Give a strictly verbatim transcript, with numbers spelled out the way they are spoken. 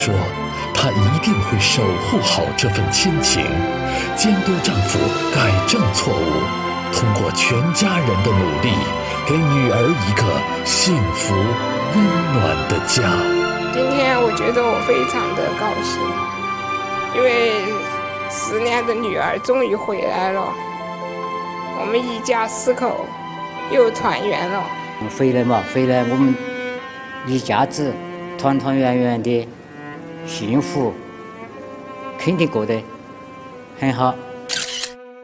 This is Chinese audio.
说她一定会守护好这份亲情，监督丈夫改正错误，通过全家人的努力，给女儿一个幸福温暖的家。 今天我觉得我非常的高兴，因为思念的女儿终于回来了，我们一家四口又团圆了。 回来嘛，回来我们一家子团团圆圆的，幸福，肯定过得很好。